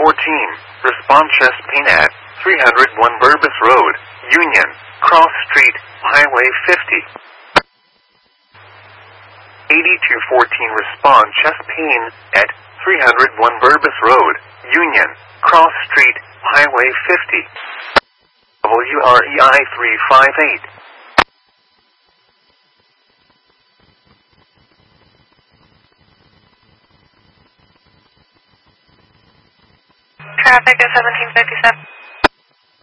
respond chest pain at 301 Burbus Road, Union, Cross Street, Highway 50. 8214 respond chest pain at 301 Burbus Road, Union, Cross Street, Highway 50. WREI 358. Traffic is 1757.